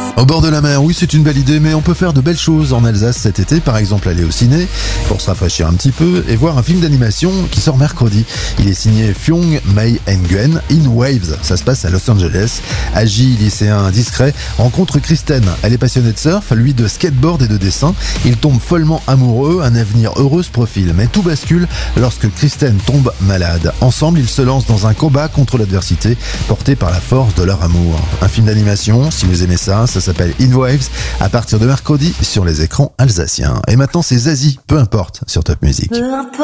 Au bord de la mer, oui, c'est une belle idée, mais on peut faire de belles choses en Alsace cet été. Par exemple, aller au ciné pour se rafraîchir un petit peu et voir un film d'animation qui sort mercredi. Il est signé Fyong Mei Nguyen, In Waves. Ça se passe à Los Angeles. Agi, lycéen discret, rencontre Kristen. Elle est passionnée de surf, lui de skateboard et de dessin. Ils tombent follement amoureux, un avenir heureux se profile. Mais tout bascule lorsque Kristen tombe malade. Ensemble, ils se lancent dans un combat contre l'adversité, porté par la force de leur amour. Un film d'animation, si vous aimez ça s'appelle In Waves, à partir de mercredi sur les écrans alsaciens. Et maintenant c'est Zazie, peu importe, sur Top Music.